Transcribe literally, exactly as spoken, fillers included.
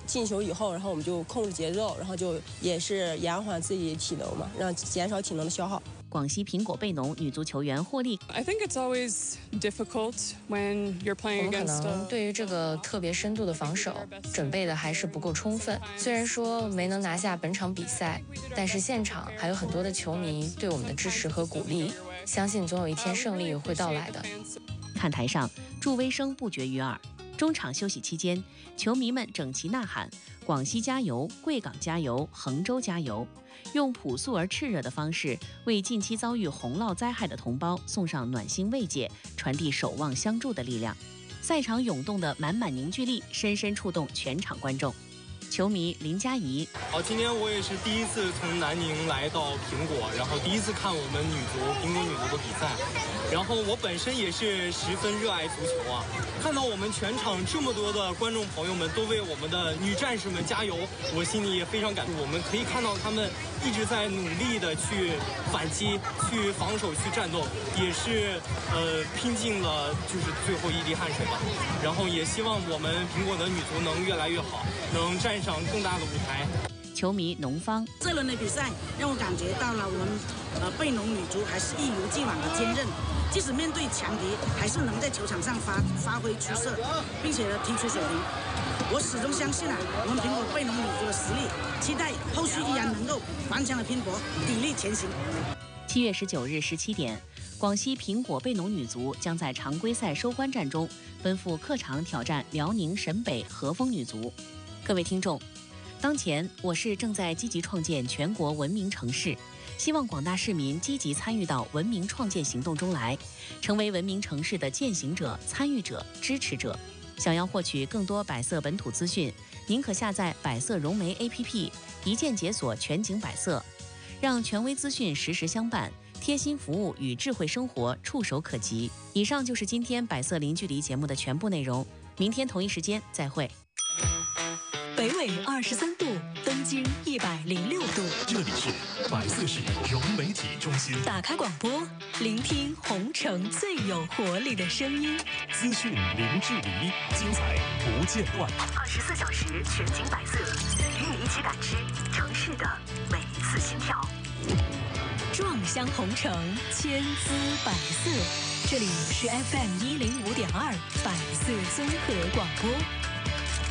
进球以后，然后我们就控制节奏，然后就也是延缓自己体能嘛，让减少体能的消耗。 广西苹果贝农女足球员霍利 I think it's always difficult when you're 我 playing 们可 against 能 a 对于这个特别深度的防守准备的还是不够充分。虽然说没能拿下本场比赛，但是现场还有很多的球迷对我们的支持和鼓励，相信总有一天胜利会到来的。 看台上助威声不绝于耳。中场休息期间，球迷们整齐呐喊：“广西加油，贵港加油，衡州加油！”用朴素而炽热的方式，为近期遭遇洪涝灾害的同胞送上暖心慰藉，传递守望相助的力量。赛场涌动的满满凝聚力，深深触动全场观众。球迷林佳怡， 好，今天我也是第一次从南宁来到苹果，然后第一次看我们女足苹果女足的比赛，然后我本身也是十分热爱足球啊，看到我们全场这么多的观众朋友们都为我们的女战士们加油，我心里也非常感动。我们可以看到他们一直在努力的去反击、去防守、去战斗，也是呃拼尽了就是最后一滴汗水吧。然后也希望我们苹果的女足能越来越好，能站上更大的舞台。 球迷农方， 这轮的比赛让我感觉到了我们呃贝农女足还是一如既往的坚韧，即使面对强敌，还是能在球场上发发挥出色，并且呢踢出水平。我始终相信啊，我们苹果贝农女足的实力，期待后续依然能够顽强的拼搏，砥砺前行。 七月十九日十七点，广西苹果贝农女足将在常规赛收官战中奔赴客场挑战辽宁沈北和风女足。各位听众，当前我市正在积极创建全国文明城市，希望广大市民积极参与到文明创建行动中来，成为文明城市的践行者、参与者、支持者。想要获取更多百色本土资讯，您可下载百色融媒 A P P， 一键解锁全景百色，让权威资讯实时相伴，贴心服务与智慧生活触手可及。以上就是今天百色零距离节目的全部内容，明天同一时间再会。 北纬二十三度，东经一百零六度。 这里是百色市融媒体中心。 打开广播，聆听红城最有活力的声音。 资讯零距离，精彩不间断。 二十四小时全景百色，与你一起感知城市的每一次心跳。壮乡红城，千姿百色。这里是 F M 一零五点二百色综合广播。